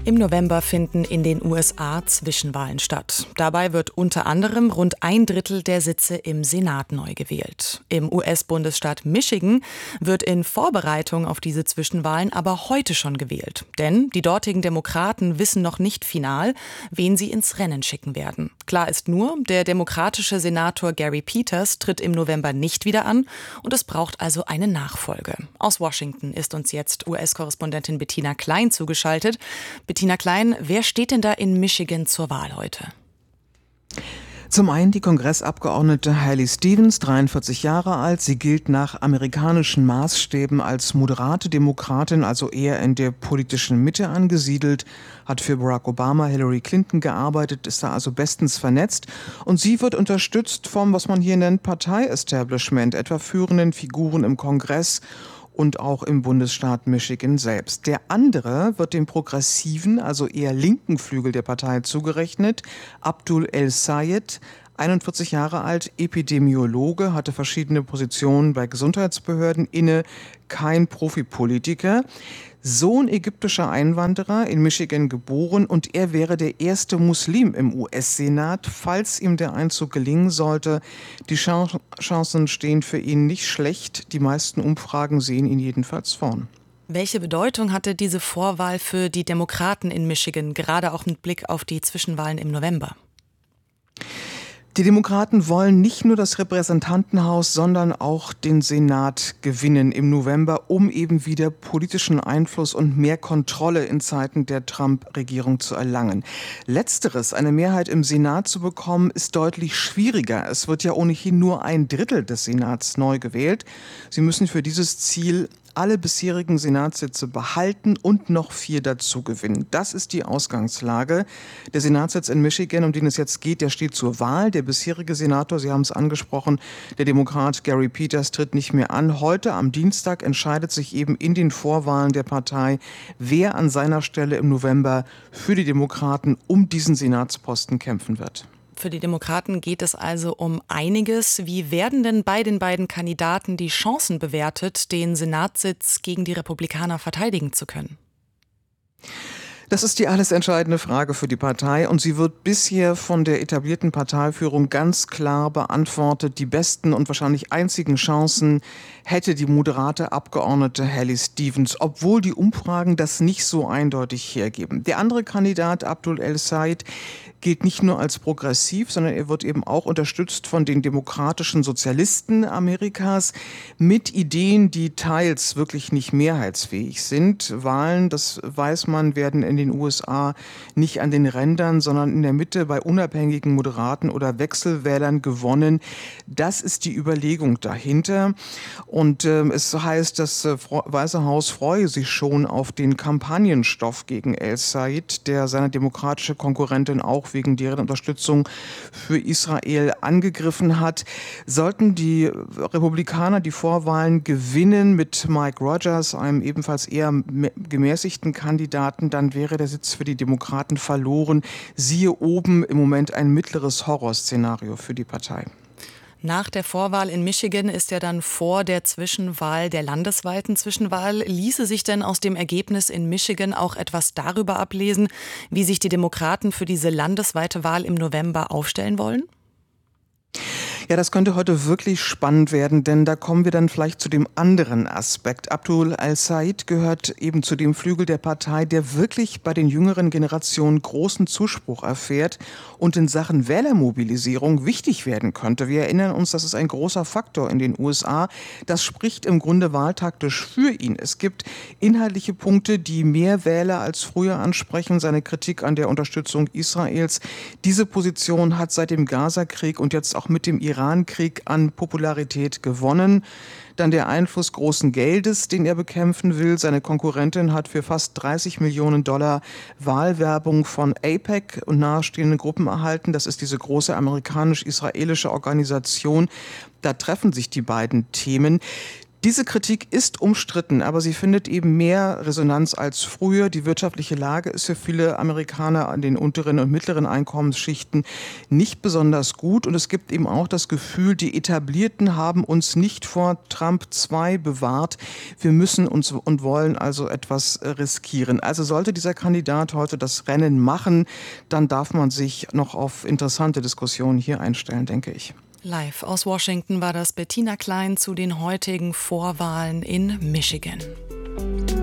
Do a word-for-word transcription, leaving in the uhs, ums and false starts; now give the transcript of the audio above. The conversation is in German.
Im November finden in den U S A Zwischenwahlen statt. Dabei wird unter anderem rund ein Drittel der Sitze im Senat neu gewählt. Im U S-Bundesstaat Michigan wird in Vorbereitung auf diese Zwischenwahlen aber heute schon gewählt. Denn die dortigen Demokraten wissen noch nicht final, wen sie ins Rennen schicken werden. Klar ist nur, der demokratische Senator Gary Peters tritt im November nicht wieder an und es braucht also eine Nachfolge. Aus Washington ist uns jetzt U S-Korrespondentin Bettina Klein zugeschaltet. Bettina Klein, wer steht denn da in Michigan zur Wahl heute? Zum einen die Kongressabgeordnete Haley Stevens, dreiundvierzig Jahre alt. Sie gilt nach amerikanischen Maßstäben als moderate Demokratin, also eher in der politischen Mitte angesiedelt, hat für Barack Obama, Hillary Clinton gearbeitet, ist da also bestens vernetzt. Und sie wird unterstützt vom, was man hier nennt, Partei-Establishment, etwa führenden Figuren im Kongress und auch im Bundesstaat Michigan selbst. Der andere wird dem progressiven, also eher linken Flügel der Partei zugerechnet, Abdul El-Sayed, einundvierzig Jahre alt, Epidemiologe, hatte verschiedene Positionen bei Gesundheitsbehörden inne, kein Profipolitiker. Sohn ägyptischer Einwanderer, in Michigan geboren, und er wäre der erste Muslim im U S-Senat, falls ihm der Einzug gelingen sollte. Die Chancen stehen für ihn nicht schlecht. Die meisten Umfragen sehen ihn jedenfalls vorn. Welche Bedeutung hatte diese Vorwahl für die Demokraten in Michigan, gerade auch mit Blick auf die Zwischenwahlen im November? Die Demokraten wollen nicht nur das Repräsentantenhaus, sondern auch den Senat gewinnen im November, um eben wieder politischen Einfluss und mehr Kontrolle in Zeiten der Trump-Regierung zu erlangen. Letzteres, eine Mehrheit im Senat zu bekommen, ist deutlich schwieriger. Es wird ja ohnehin nur ein Drittel des Senats neu gewählt. Sie müssen für dieses Ziel alle bisherigen Senatssitze behalten und noch vier dazu gewinnen. Das ist die Ausgangslage. Der Senatssitz in Michigan, um den es jetzt geht, der steht zur Wahl. Der bisherige Senator, Sie haben es angesprochen, der Demokrat Gary Peters, tritt nicht mehr an. Heute am Dienstag entscheidet sich eben in den Vorwahlen der Partei, wer an seiner Stelle im November für die Demokraten um diesen Senatsposten kämpfen wird. Für die Demokraten geht es also um einiges. Wie werden denn bei den beiden Kandidaten die Chancen bewertet, den Senatssitz gegen die Republikaner verteidigen zu können? Das ist die alles entscheidende Frage für die Partei und sie wird bisher von der etablierten Parteiführung ganz klar beantwortet. Die besten und wahrscheinlich einzigen Chancen hätte die moderate Abgeordnete Haley Stevens, obwohl die Umfragen das nicht so eindeutig hergeben. Der andere Kandidat, Abdul El-Sayed, gilt nicht nur als progressiv, sondern er wird eben auch unterstützt von den demokratischen Sozialisten Amerikas mit Ideen, die teils wirklich nicht mehrheitsfähig sind. Wahlen, das weiß man, werden in den U S A nicht an den Rändern, sondern in der Mitte bei unabhängigen Moderaten oder Wechselwählern gewonnen. Das ist die Überlegung dahinter. Und äh, es heißt, das äh, Weiße Haus freue sich schon auf den Kampagnenstoff gegen El-Sayed, der seine demokratische Konkurrentin auch wegen deren Unterstützung für Israel angegriffen hat. Sollten die Republikaner die Vorwahlen gewinnen mit Mike Rogers, einem ebenfalls eher gemäßigten Kandidaten, dann wäre der Sitz für die Demokraten verloren. Siehe oben im Moment ein mittleres Horrorszenario für die Partei. Nach der Vorwahl in Michigan ist ja dann vor der Zwischenwahl, der landesweiten Zwischenwahl. Ließe sich denn aus dem Ergebnis in Michigan auch etwas darüber ablesen, wie sich die Demokraten für diese landesweite Wahl im November aufstellen wollen? Ja, das könnte heute wirklich spannend werden, denn da kommen wir dann vielleicht zu dem anderen Aspekt. Abdul El-Sayed gehört eben zu dem Flügel der Partei, der wirklich bei den jüngeren Generationen großen Zuspruch erfährt und in Sachen Wählermobilisierung wichtig werden könnte. Wir erinnern uns, das ist ein großer Faktor in den U S A. Das spricht im Grunde wahltaktisch für ihn. Es gibt inhaltliche Punkte, die mehr Wähler als früher ansprechen. Seine Kritik an der Unterstützung Israels. Diese Position hat seit dem Gaza-Krieg und jetzt auch mit dem Iran-Krieg an Popularität gewonnen. Dann der Einfluss großen Geldes, den er bekämpfen will. Seine Konkurrentin hat für fast dreißig Millionen Dollar Wahlwerbung von AIPAC und nahestehenden Gruppen erhalten. Das ist diese große amerikanisch-israelische Organisation. Da treffen sich die beiden Themen. Diese Kritik ist umstritten, aber sie findet eben mehr Resonanz als früher. Die wirtschaftliche Lage ist für viele Amerikaner an den unteren und mittleren Einkommensschichten nicht besonders gut. Und es gibt eben auch das Gefühl, die Etablierten haben uns nicht vor Trump zwei bewahrt. Wir müssen uns und wollen also etwas riskieren. Also sollte dieser Kandidat heute das Rennen machen, dann darf man sich noch auf interessante Diskussionen hier einstellen, denke ich. Live aus Washington war das Bettina Klein zu den heutigen Vorwahlen in Michigan.